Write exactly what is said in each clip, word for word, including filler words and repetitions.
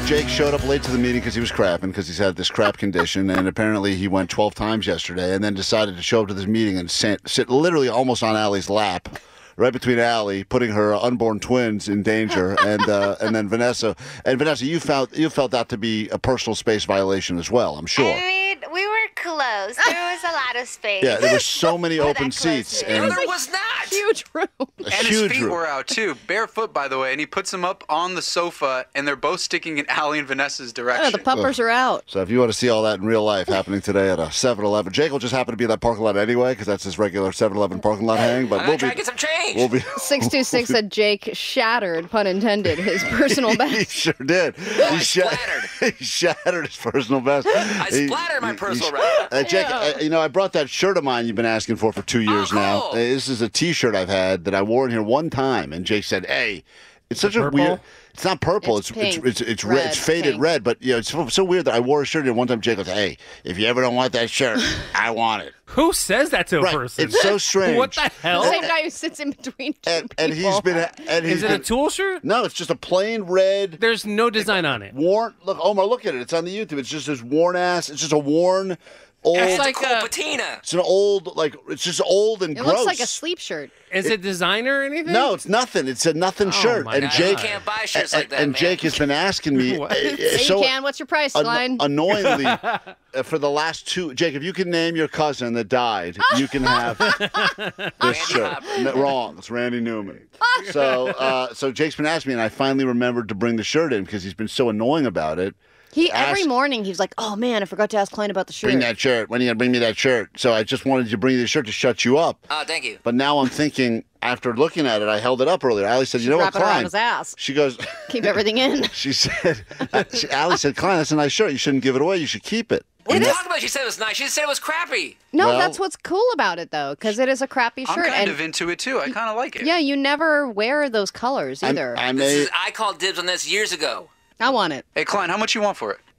Jake showed up late to the meeting because he was crapping, because he's had this crap condition, and apparently he went twelve times yesterday, and then decided to show up to this meeting and sit, sit literally almost on Allie's lap, right between Allie, putting her unborn twins in danger, and uh, and then Vanessa. And Vanessa, you felt you felt that to be a personal space violation as well, I'm sure. I mean, we were close. There was a lot of space. Yeah, there were so many open seats. close. No, And there was not. Huge room. a And his huge feet room. were out, too. Barefoot, by the way. And he puts them up on the sofa, and they're both sticking in Allie and Vanessa's direction. Oh, the puppers are out. So if you want to see all that in real life happening today at a seven eleven, Jake will just happen to be in that parking lot anyway, because that's his regular seven eleven parking lot hang. But I'm we'll gonna try be, to get some change. we'll be. six two six said Jake shattered, pun intended, his personal He best. sure did. I He, sha- splattered. he shattered his personal best. I He- splattered my he- personal he- record. Uh, Jake, uh, you know, I brought that shirt of mine you've been asking for for two years Oh, now. cool. Uh, this is a T-shirt I've had that I wore in here one time, and Jake said, "Hey, it's such a purple? weird." It's not purple. It's It's it's pink. it's, it's, red, Red, it's faded pink. red, but you know, it's so, so weird that I wore a shirt here one time. Jake goes, "Hey, if you ever don't want that shirt, I want it." Who says that to a Right. person? It's so strange. What the hell? The same guy who sits in between two And, and he's people. been and he's Is it a been, Tool shirt? No, it's just a plain red. There's no design on it. Worn. Look, Omar, look at it. It's on the YouTube. It's just this worn ass. It's just a worn, old. It's It's a like cool a- patina. It's an old, like it's just old and It gross. looks like a sleep shirt. Is it designer or anything? No, it's nothing. It's a nothing Oh, shirt. my And God. Jake You can't buy shirts and, like that, and man. Jake has been asking me. What? uh, uh, Yeah, so you can. What's your price, an- Glenn? annoyingly, uh, for the last two, Jake, if you can name your cousin that died, you can have this Randy shirt. Hopper. No, wrong. It's Randy Newman. So, uh, so Jake's been asking me, and I finally remembered to bring the shirt in because he's been so annoying about it. He every Ask- morning he's like, "Oh man, I forgot to ask Klein about the shirt." Bring that shirt. When are you gonna bring me that shirt? So I just wanted you to bring the shirt to shut you up. Oh, thank you. But now I'm thinking, after looking at it, I held it up earlier. Allie said, "You know what, Wrap it around Klein?" his ass. She goes, Keep everything in. she said, uh, she, Allie said, "Klein, that's a nice shirt. You shouldn't give it away. You should keep it." What are It you is- talking about? She said it was nice. She said it was crappy. No, Well- that's what's cool about it though, because it is a crappy I'm shirt, kind and of into it, too. I kind of like it. yeah, you never wear those colors I'm- either. I This may, is, I called dibs on this years ago. I want it. Hey, Klein, how much you want for it?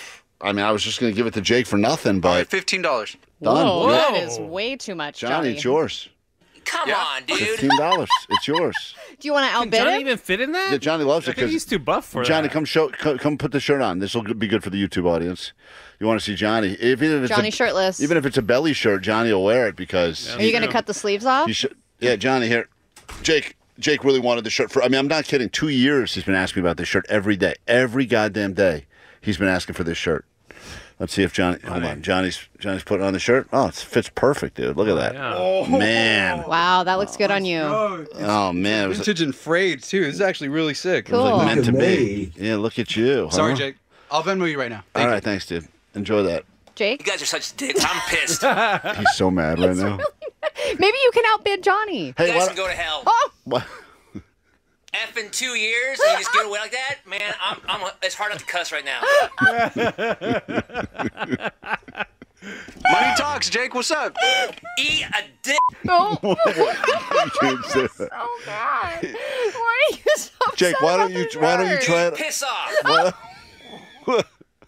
I mean, I was just going to give it to Jake for nothing, All right, but fifteen dollars. done. Whoa, Yeah. that is way too much, Johnny, Johnny. it's yours. Come Yeah. on, dude. Fifteen dollars. It's yours. Do you want to Can outbid Johnny it? even fit in that? Yeah, Johnny loves I it think he's because too buff for Johnny, that. come show, come, come put the shirt on. This will be good for the YouTube audience. You want to see Johnny? If, even if it's Johnny a, shirtless. Even if it's a belly shirt, Johnny will wear it because. Are you going to cut the sleeves off? You should, yeah, Johnny, here. Jake, Jake really wanted the shirt for. I mean, I'm not kidding. Two years he's been asking me about this shirt every day, every goddamn day. He's been asking for this shirt. Let's see if Johnny. Hold on, Johnny's Johnny's putting on the shirt. Oh, it fits perfect, dude. Look at that, Yeah. man. Wow, that looks good on you. Oh man, it was, it Vintage and frayed too. This is actually really sick. Cool. was like meant to Look at be. Yeah, look at you. Sorry, huh? Jake. I'll Venmo you right now. All right, thanks, dude. Enjoy that. Jake, You guys are such dicks. I'm pissed. He's so mad right now. maybe you can outbid Johnny. You Hey, guys why, can go to hell. Oh, why, F in two years and you just get away like that? Man, I'm, I'm, it's hard not to cuss right now. Money talks, Jake. What's up? Eat a dick. no. you can't say that. Oh, God. Why are you so upset Jake, why don't about you this why don't you shirt? try it? Piss off. Why-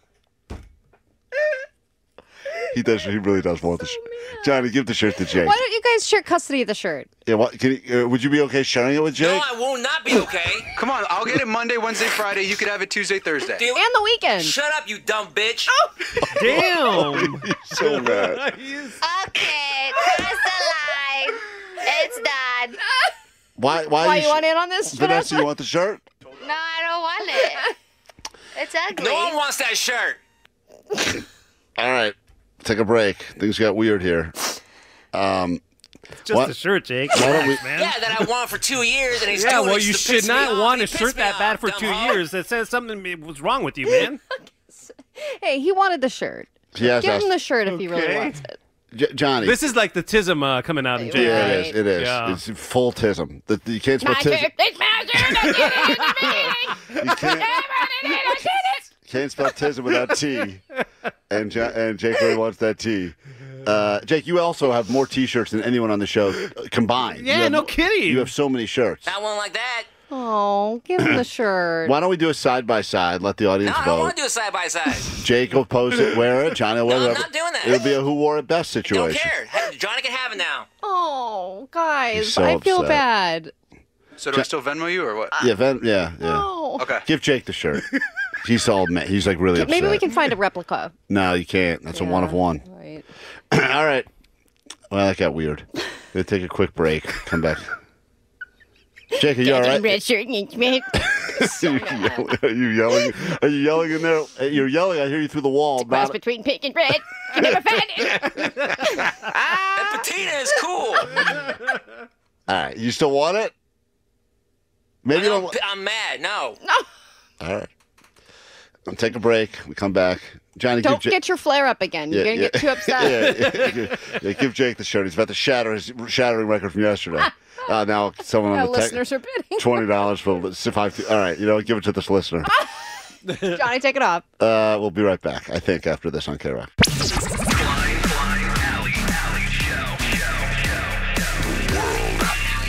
he does. He really does want the shirt. Johnny, give the shirt to Jake. Why don't you guys share custody of the shirt? Yeah, what, can you, uh, would you be okay sharing it with Jake? No, I will not be okay. Come on, I'll get it Monday, Wednesday, Friday. You could have it Tuesday, Thursday. Dude, And the weekend. shut up, you dumb bitch. Damn. so mad. Okay, cross the line. It's done. Why? Why, Why you you want in on this, Vanessa, Vanessa? you want the shirt? No, I don't want it. It's ugly. No one wants that shirt. All right, take a break. Things got weird here. Um, Just What? a shirt, Jake. Why don't we- Relax, man. Yeah, that I want for two years and he's Yeah, doing well, it you just to should piss me not off. want He a pissed shirt me that bad off, for dumb two hoe. years. That says something was wrong with you, man. Hey, he wanted the shirt. he has Give asked- him the shirt if he really Okay. wants it. J- Johnny. This is like the tism uh, coming out in Jake. yeah, Right. it is. It is. Yeah. It's full tism. The, you can't spell tism. Magic, it's magic. You can't, can't spell tism without T. And Ja- and Jake really wants that T. Uh, Jake, you also have more T-shirts than anyone on the show uh, combined. Yeah, You have- no kidding. You have so many shirts. Not one like that. Oh, give him the shirt. Why don't we do a side by side? Let the No, audience I don't vote. want to do a side by side. Jake will post it, wear it. Johnny will wear No, it. I'm not doing that. It'll be a who wore it best Don't situation. care. Hey, Johnny can have it now. Oh, guys, He's so I feel upset. bad. So do I still Venmo you or what? Yeah, Ven- yeah, yeah. Oh. Okay. Give Jake the shirt. He's all mad. He's like really upset. Maybe we can find a replica. No, you can't. That's Yeah, a one of one. Right. All right. Well, that got weird. Gonna take a quick break. Come back. Jake, are you all right? Red shirt and red. Are you yelling? Are you yelling in there? You're yelling. I hear you through the wall. Cross About between pink and red. You never find it. That patina is cool. All right. You still want it? Maybe you I'm, don't. I'm mad. No. All right. I'll take a break. We come back. Johnny, Don't give get your flare up again. You're Yeah, gonna yeah. get too upset. yeah, yeah, yeah, give Jake the shirt. He's about to shatter his shattering record from yesterday. Uh, now someone Our on the listeners are bidding. twenty dollars for five. All right, you know, give it to this listener. Johnny, take it off. Uh, we'll be right back. I think after this on K Rock. Flying, flying, Alley, Alley show, show, show, show. World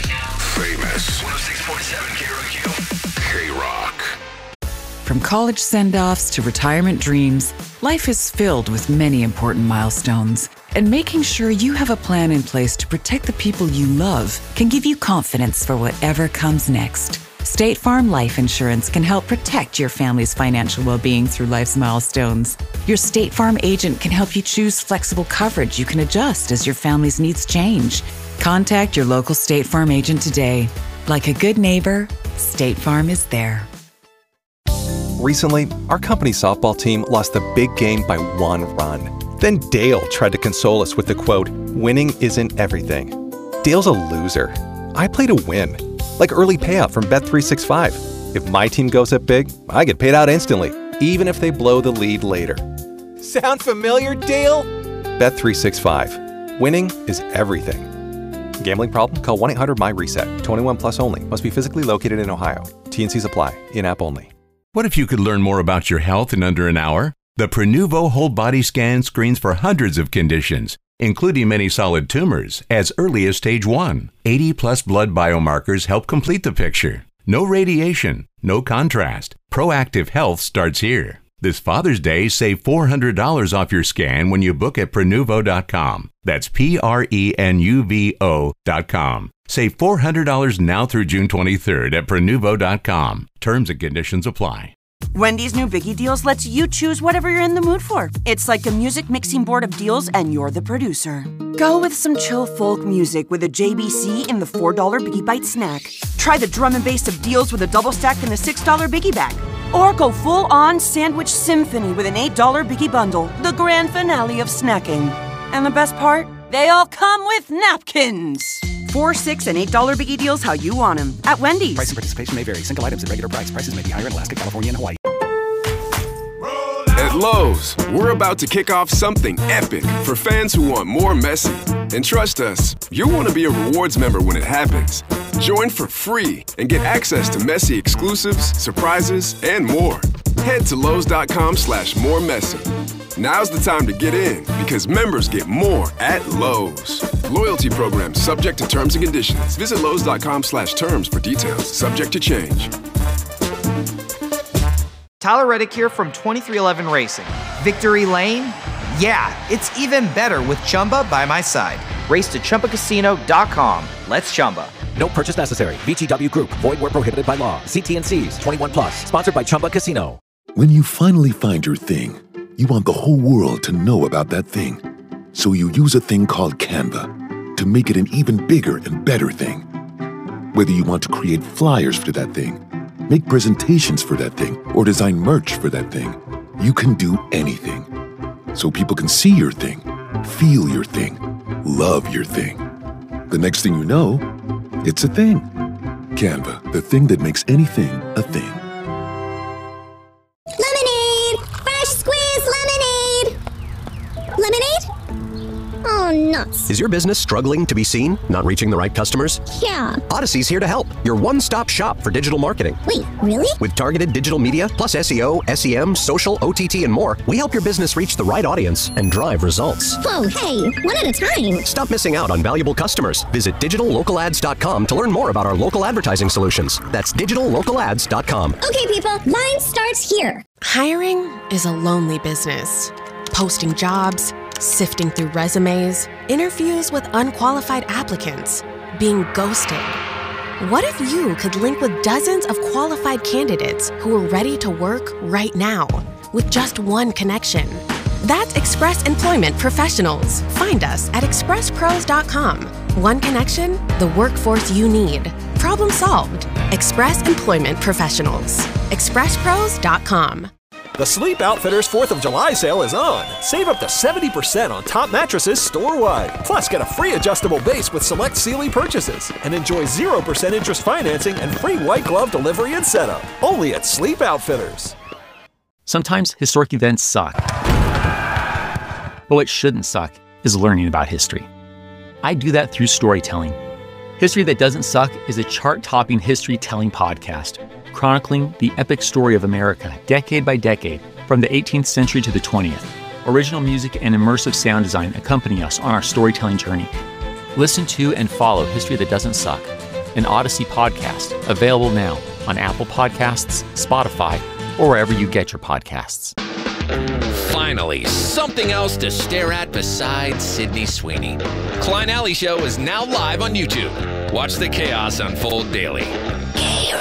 famous. one oh six point seven K R O Q. K Rock. From college send-offs to retirement dreams, life is filled with many important milestones. And making sure you have a plan in place to protect the people you love can give you confidence for whatever comes next. State Farm Life Insurance can help protect your family's financial well-being through life's milestones. Your State Farm agent can help you choose flexible coverage you can adjust as your family's needs change. Contact your local State Farm agent today. Like a good neighbor, State Farm is there. Recently, our company softball team lost the big game by one run. Then Dale tried to console us with the quote, "Winning isn't everything." Dale's a loser. I play to win. Like early payout from Bet three sixty-five. If my team goes up big, I get paid out instantly, even if they blow the lead later. Sound familiar, Dale? Bet three sixty-five. Winning is everything. Gambling problem? Call one eight hundred M Y reset. twenty-one plus only. Must be physically located in Ohio. T N Cs apply. In-app only. What if you could learn more about your health in under an hour? The Prenuvo whole body scan screens for hundreds of conditions, including many solid tumors, as early as stage one. eighty plus blood biomarkers help complete the picture. No radiation, no contrast. Proactive health starts here. This Father's Day, save four hundred dollars off your scan when you book at Prenuvo dot com. That's P R E N U V O dot com. Save four hundred dollars now through June twenty-third at Prenuvo dot com. Terms and conditions apply. Wendy's new Biggie Deals lets you choose whatever you're in the mood for. It's like a music mixing board of deals, and you're the producer. Go with some chill folk music with a J B C in the four dollar Biggie Bite snack. Try the drum and bass of deals with a double stack in the six dollar Biggie Bag. Or go full-on sandwich symphony with an eight dollar Biggie Bundle, the grand finale of snacking. And the best part? They all come with napkins. Four, six, and eight dollar Biggie Deals how you want them at Wendy's. Price and participation may vary. Single items at regular price. Prices may be higher in Alaska, California, and Hawaii. At Lowe's, we're about to kick off something epic for fans who want more Messi. And trust us, you'll want to be a rewards member when it happens. Join for free and get access to Messi exclusives, surprises, and more. Head to Lowe's dot com slash more Messi. Now's the time to get in because members get more at Lowe's. Loyalty program subject to terms and conditions. Visit Lowe's dot com slash terms for details. Subject to change. Tyler Reddick here from twenty-three eleven Racing. Victory Lane? Yeah, it's even better with Chumba by my side. Race to Chumba Casino dot com. Let's Chumba. No purchase necessary. V G W Group. Void where prohibited by law. See T N Cs. twenty-one plus. Sponsored by Chumba Casino. When you finally find your thing, you want the whole world to know about that thing. So you use a thing called Canva to make it an even bigger and better thing. Whether you want to create flyers for that thing, make presentations for that thing, or design merch for that thing, you can do anything. So people can see your thing, feel your thing, love your thing. The next thing you know, it's a thing. Canva, the thing that makes anything a thing. Lemonade! Fresh squeezed lemonade! Lemonade? Oh, nuts. Is your business struggling to be seen? Not reaching the right customers? Yeah. Odyssey's here to help. Your one-stop shop for digital marketing. Wait, really? With targeted digital media, plus S E O, S E M, social, O T T, and more, we help your business reach the right audience and drive results. Whoa, hey, one at a time. Stop missing out on valuable customers. Visit digital local ads dot com to learn more about our local advertising solutions. That's digital local ads dot com. Okay, people, line starts here. Hiring is a lonely business. Posting jobs, sifting through resumes, interviews with unqualified applicants, being ghosted. What if you could link with dozens of qualified candidates who are ready to work right now with just one connection? That's Express Employment Professionals. Find us at express pros dot com. One connection, the workforce you need. Problem solved. Express Employment Professionals. express pros dot com. The Sleep Outfitters fourth of July sale is on. Save up to seventy percent on top mattresses store-wide. Plus, get a free adjustable base with select Sealy purchases. And enjoy zero percent interest financing and free white glove delivery and setup. Only at Sleep Outfitters. Sometimes historic events suck. But what shouldn't suck is learning about history. I do that through storytelling. History That Doesn't Suck is a chart-topping history-telling podcast, chronicling the epic story of America decade by decade, from the eighteenth century to the twentieth. Original music and immersive sound design accompany us on our storytelling journey. Listen to and follow History That Doesn't Suck, an Odyssey podcast, available now on Apple Podcasts, Spotify, or wherever you get your podcasts. Finally, something else to stare at besides Sydney Sweeney. Klein Alley Show is now live on YouTube. Watch the chaos unfold daily.